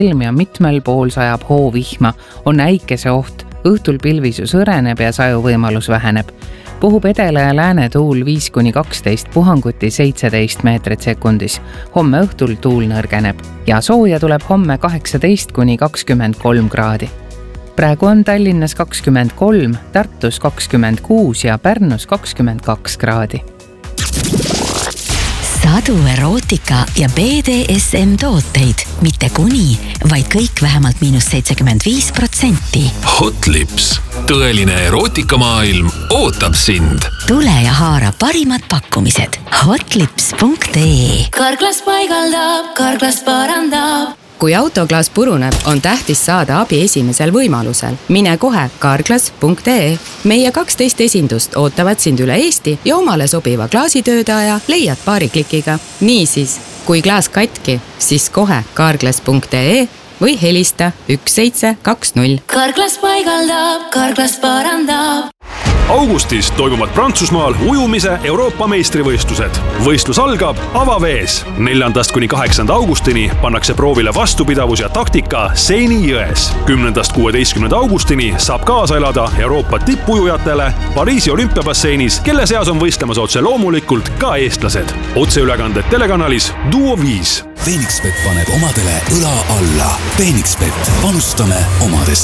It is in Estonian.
ilm ja mitmel pool sajab hoovihma, on äikeseoht, õhtul pilvisus õreneb ja sajuvõimalus väheneb. Puhub edela ja lääne tuul 5-12, puhanguti 17 meetrit sekundis. Homme õhtul tuul nõrgeneb ja sooja tuleb homme 18-23 kraadi. Praegu on Tallinnas 23, Tartus 26 ja Pärnus 22 kraadi. Sadu erootika ja BDSM tooteid, mitte kuni, vaid kõik vähemalt -75%. Hotlips, tõeline erootikamaailm ootab sind. Tule ja haara parimad pakkumised. Hotlips.ee. Karklas paigaldab, Karklas parandab. Kui autoklaas puruneb, on tähtis saada abi esimesel võimalusel. Mine kohe karklas.ee. Meie 12 esindust ootavad sind üle Eesti ja omale sobiva klaasitöödaja leiad paari klikiga. Niisiis, kui klaas katki, siis kohe karklas.ee või helista 1720. Karklas paigaldab, Karklas parandab. Augustis toimuvad Prantsusmaal ujumise Euroopa meistrivõistlused. Võistlus algab avavees. 4.–8. augustini pannakse proovile vastupidavus ja taktika Seini jões. 10.–16. augustini saab kaasa elada Euroopa tippujujatele Pariisi olümpiabasseinis, kelle seas on võistlemas otse loomulikult ka eestlased. Otseülekanded telekanalis Duo 5. Phoenixbet paneb omadele õla alla. Phoenixbet, panustame omadesse.